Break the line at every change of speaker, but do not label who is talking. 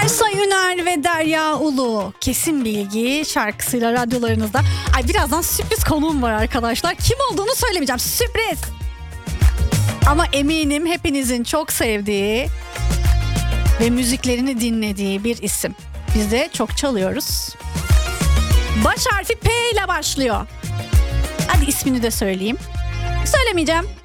Ersoy Üner ve Derya Ulu Kesin Bilgi şarkısıyla radyolarınızda. Ay birazdan sürpriz konuğum var arkadaşlar. Kim olduğunu söylemeyeceğim. Sürpriz. Ama eminim hepinizin çok sevdiği ve müziklerini dinlediği bir isim. Biz de çok çalıyoruz. Baş harfi P ile başlıyor. Hadi ismini de söyleyeyim. Söylemeyeceğim.